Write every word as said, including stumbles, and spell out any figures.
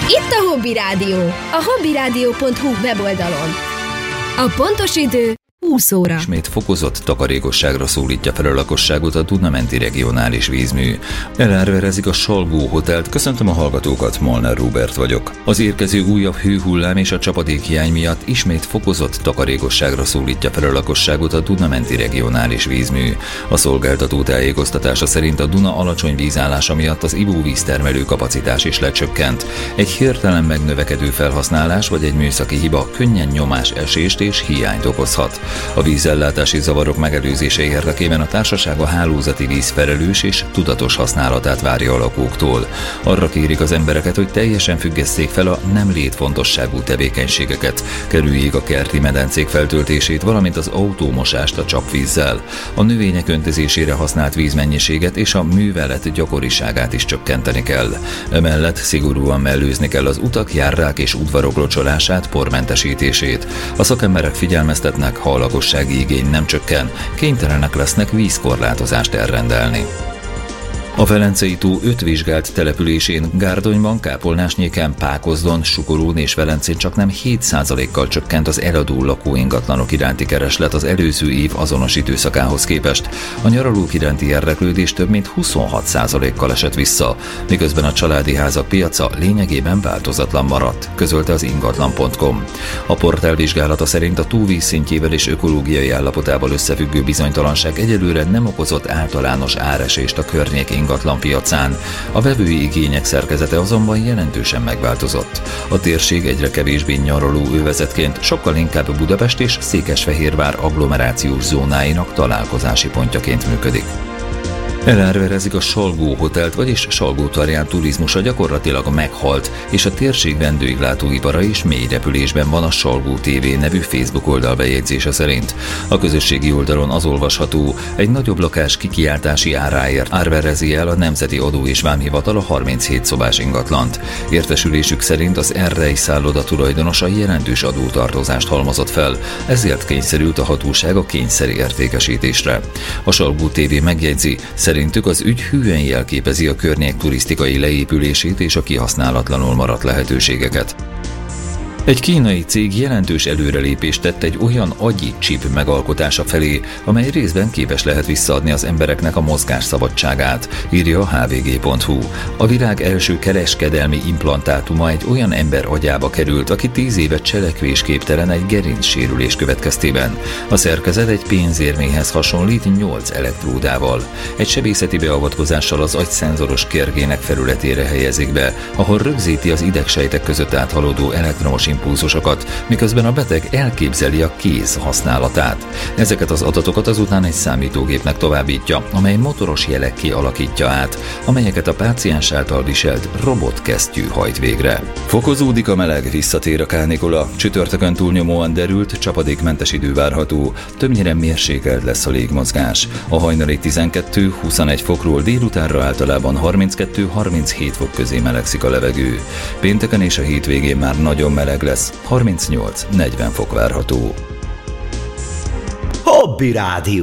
Itt a Hobby Rádió, a hobbyrádió pont hu weboldalon. A pontos idő húsz óra. Ismét fokozott takarékosságra szólítja fel a lakosságot a Duna-menti regionális vízmű. Elárverezik a Salgó Hotelt. Köszöntöm a hallgatókat, Molnár Róbert vagyok. Az érkező újabb hőhullám és a csapadékhiány miatt ismét fokozott takarékosságra szólítja fel a lakosságot a Duna-menti regionális vízmű. A szolgáltató tájékoztatása szerint a Duna alacsony vízállása miatt az ivóvíztermelő kapacitás is lecsökkent. Egy hirtelen megnövekedő felhasználás vagy egy műszaki hiba könnyen nyomásesést és hiányt okozhat. A vízellátási zavarok megelőzése érdekében a társaság a hálózati víz felelős és tudatos használatát várja a lakóktól. Arra kérik az embereket, hogy teljesen függesszék fel a nem létfontosságú tevékenységeket, kerüljék a kerti medencék feltöltését, valamint az autómosást a csapvízzel. A növények öntözésére használt vízmennyiséget és a művelet gyakoriságát is csökkenteni kell. Emellett szigorúan mellőzni kell az utak, járdák és udvarok locsolását, pormentesítését. A szakemberek figyelmeztetnek, ha a lakossági igény nem csökken, kénytelenek lesznek vízkorlátozást elrendelni. A Velencei-tó öt vizsgált településén, Gárdonyban, Kápolnásnyéken, Pákozdon, Sukorón és Velencén csaknem hét százalékkal csökkent az eladó lakóingatlanok iránti kereslet az előző év azonos időszakához képest. A nyaralók iránti érdeklődés több mint huszonhat százalékkal esett vissza, miközben a családi házak piaca lényegében változatlan maradt, közölte az ingatlan pont com. A portál vizsgálata szerint a tó vízszintjével és ökológiai állapotával összefüggő bizonytalanság egyelőre nem okozott általános áresést a környék ingatlan piacán. A vevői igények szerkezete azonban jelentősen megváltozott. A térség egyre kevésbé nyaraló övezetként sokkal inkább Budapest és Székesfehérvár agglomerációs zónáinak találkozási pontjaként működik. Elárverezik a Salgó Hotelt, vagyis Salgótarján turizmusa gyakorlatilag meghalt, és a térség vendéglátóipara is mély repülésben van a Salgó té vé nevű Facebook oldal bejegyzése szerint. A közösségi oldalon az olvasható, egy nagyobb lakás kikiáltási áráért árverezi el a Nemzeti Adó és Vámhivatal a harminchét szobás ingatlant. Értesülésük szerint az Errej szálloda tulajdonosa jelentős adótartozást halmozott fel, ezért kényszerült a hatóság a kényszeri értékesítésre. A Salgó té vé megjegyzi, szerintük az ügy hűen jelképezi a környék turisztikai leépülését és a kihasználatlanul maradt lehetőségeket. Egy kínai cég jelentős előrelépést tett egy olyan agyi chip megalkotása felé, amely részben képes lehet visszaadni az embereknek a mozgásszabadságát, írja a há vé gé pont hú. A világ első kereskedelmi implantátuma egy olyan ember agyába került, aki tíz éve cselekvésképtelen egy gerincsérülés következtében. A szerkezet egy pénzérméhez hasonlít nyolc elektródával. Egy sebészeti beavatkozással az agy szenzoros kérgének felületére helyezik be, ahol rögzíti az idegsejtek között áthaladó elektromos impulzusokat, miközben a beteg elképzeli a kéz használatát. Ezeket az adatokat azután egy számítógépnek továbbítja, amely motoros jelekké alakítja át, amelyeket a páciens által viselt robotkesztyű hajt végre. Fokozódik a meleg, visszatér a kánikula, csütörtökön túlnyomóan derült, csapadékmentes idő várható, többnyire mérsékelt lesz a légmozgás. A hajnali tizenkettő-huszonegy fokról délutánra általában harminckettő-harminchét fok közé melegszik a levegő. Pénteken és a hétvégén már nagyon meleg lesz, harmincnyolc-negyven fok várható. Hobby Rádió.